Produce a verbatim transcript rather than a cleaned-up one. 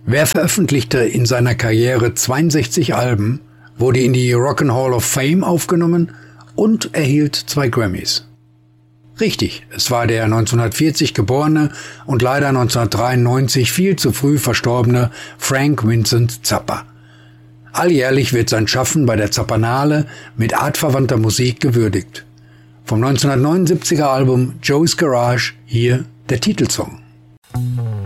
Wer veröffentlichte in seiner Karriere zweiundsechzig Alben, wurde in die Rock and Hall of Fame aufgenommen und erhielt zwei Grammys. Richtig, es war der neunzehnhundertvierzig geborene und leider neunzehnhundertdreiundneunzig viel zu früh verstorbene Frank Vincent Zappa. Alljährlich wird sein Schaffen bei der Zappannale mit artverwandter Musik gewürdigt. Vom neunzehnhundertneunundsiebziger Album Joe's Garage hier der Titelsong.